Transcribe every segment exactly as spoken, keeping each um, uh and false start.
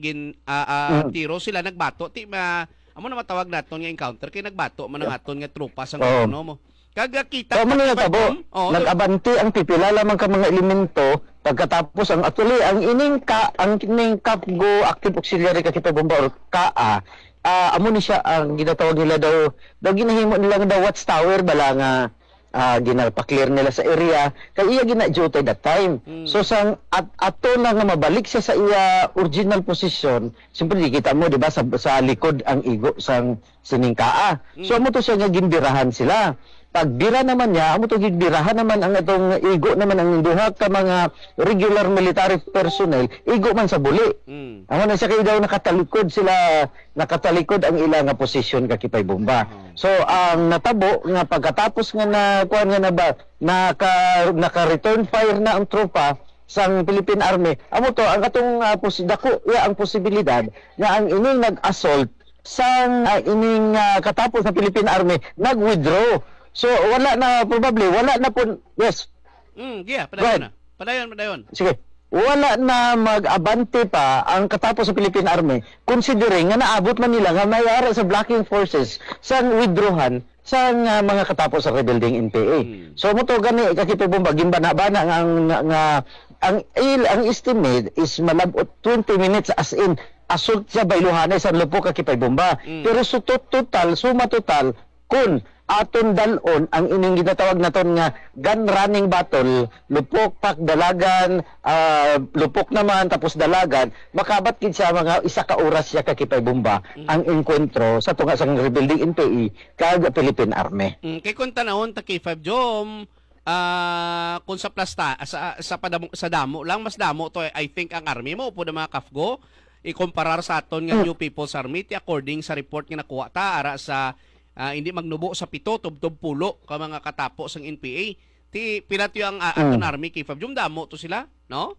gin ah, ah, Mm. tiro sila nagbato ti ma amo na matawag naton nga encounter kay nagbato man ang aton nga tropa sa Oo. gobyerno mo. Kaga kita So, man tabo, oh, nag-abanti ang pipila lamang ka mga elemento pagkatapos ang actually ang ining ka ang ining Capgo Active Auxiliary Kakipay Bomba or K A ah amo ni siya ang ginatawag nila daw daw ginahimo nila nga daw watchtower bala nga ah ginapa-clear nila sa area kay iya gina-duty that time. Hmm. So sang at ato na nga mabalik siya sa iya original position, siyempre di kita mo di ba sa, sa likod ang igo sang sining K A. So amo to siya nga gimbirahan sila. Pagbira naman niya, amo to gimbirahan naman ang itong igo naman ang duha ka mga regular military personnel, igo man sa buli. Mm. Amo na siya kay daw nakatalikod sila, nakatalikod ang ila nga posisyon kakipay bomba. So ang natabo nga pagkatapos nga na kuan nga na ba naka naka-return fire na ang tropa sang Philippine Army, amo to ang atong uh, pos, dako ya ang posibilidad nga ang ining nag-assault sang uh, ining uh, katapos ng Philippine Army nag-withdraw. So wala na probably wala na po yes. Mm, yeah, padayon na. Padayon, padayon. Sige. Wala na mag-abante pa ang katapos sa Philippine Army considering nga naabot man nila nga mayara sa blocking forces sa withdrawhan sa nga mga katapos sa rebuilding N P A. Hmm. So mo to gani kakipay bomba gimbana-bana nga ang nga ang il ang estimate is malabot twenty minutes as in assault sa bayluhanay sa lupo kakipay bomba. Hmm. Pero so total suma total kun aton dalon ang ining ginatawag naton nga gun running battle, lupok pak dalagan, uh, lupok naman tapos dalagan, makabat kid siya mga isa ka oras siya kakipay bomba mm. ang enkwentro sa tunga sang rebuilding N P A kag Philippine Army. Mm, kay kun tanahon ta K five Jom ah kung sa plasta sa sa padamo sa damo lang mas damo to I think ang army mo upo na mga Kafgo ikumparar sa aton nga mm. New People's Army ti according sa report nga nakuha ta ara sa Uh, hindi magnubo sa pito, tubtob pulo ka mga katapos ng N P A. Ti pinatyo ang uh, aton mm. army kay Fab damo to sila, no?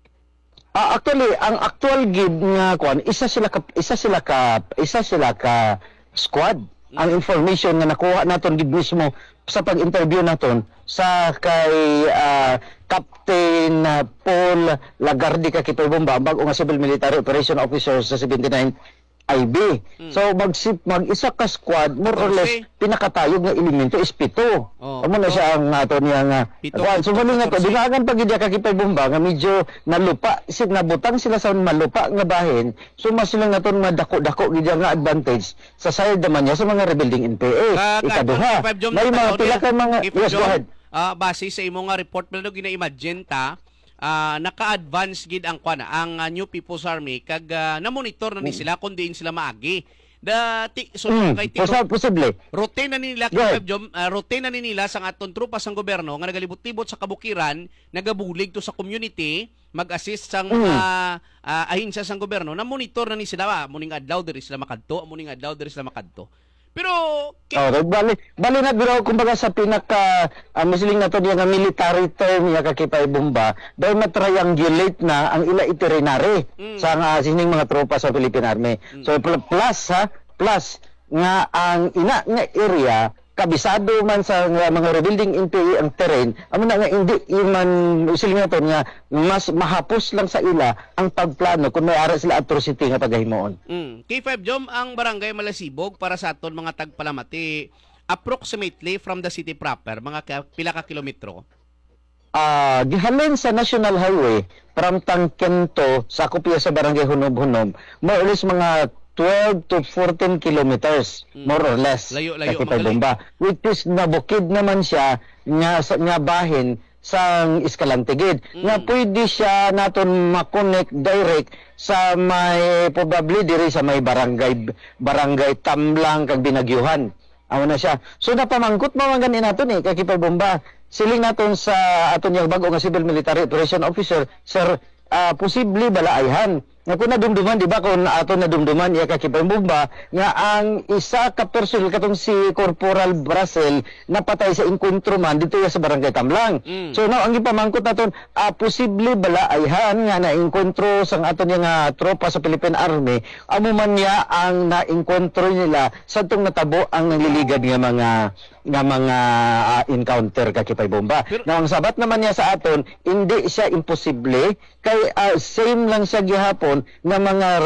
Uh, actually, ang actual gid nga kuan, isa sila ka isa sila ka isa sila ka squad. Mm. Ang information nga nakuha naton gid mismo sa pag-interview naton sa kay uh, Captain uh, Paul Lagarde kakipay bomba bag-o nga civil military operation officer sa seventy-nine I B. Hmm. So mag mag-isa ka squad more or less pinakatayog nga elemento is pito. Oh, amo na siya ang ato niya nga. Kuan so mali nga to dingagan pag gid kakipay bomba nga medyo nalupa sig nabutang sila sa malupa nga bahin. So mas sila naton madako-dako gid nga advantage sa side naman niya sa mga rebuilding N P A. Uh, Ikaduha. May mga pila ka mga yes go ahead. Uh, base sa imong nga report pero gina-imagine ta Uh, naka-advance gid ang kwan ang uh, New People's Army kag uh, na-monitor na ni sila kung diin sila maagi. Da ti so mm, kay ti possible. Routine na nila kay Jom, uh, routine na nila sang aton tropa sang gobyerno nga nagalibot-libot sa kabukiran, nagabulig to sa community, mag-assist sang mm. uh, uh, ahinsya sang gobyerno, na-monitor na ni sila, muning adlaw diri sila makadto, muning adlaw diri sila makadto. Pero oh, bali bali na biro kumbaga sa pinaka uh, misiling nato diya nga military term ya kakipay bomba dahil na-triangulate na ang ila itinerary mm. sa uh, sining mga tropa sa Philippine Army. Mm. So plus ha plus nga ang ina nga area kabisado man sa nga, mga rebuilding N P A ang terrain amo na nga hindi man usiling nato nga mas mahapos lang sa ila ang pagplano kung may ara sila atrocity nga pagahimoon. Mm. K five Jom ang barangay Malasibog para sa aton mga tagpalamati approximately from the city proper mga ka, pila ka kilometro. Ah, uh, gihalin sa National Highway from Tangkento sa kopya sa barangay Hunob-Hunob more or less mga twelve to fourteen kilometers mm. more or less layo-layo bomba which is nabukid naman siya nga nga bahin sang Escalantigid mm. nga pwede siya naton ma-connect direct sa may probably diri sa may barangay barangay Tamlang kag Binagyuhan amo na siya so napamangkot mo man ganin naton eh kakipay bomba siling naton sa aton yang bag-o nga civil military operation officer sir uh, posible balaayhan nga kung nadumduman, di ba, kung ato nadumduman, iya kakipay bomba, nga ang isa ka personal katong si Corporal Brasel napatay sa encontro man dito ya sa barangay Tamlang. Mm. So now ang gipamangkot naton, uh, posible bala ayhan nga na encontro sang aton nga tropa sa Philippine Army, amo man niya ang na-encontro nila sa tong natabo ang nangliligad nga mga nga mga uh, encounter kakipay bomba. Pero, now ang sabat naman niya sa aton, hindi siya imposible kay uh, same lang siya gihapon na mga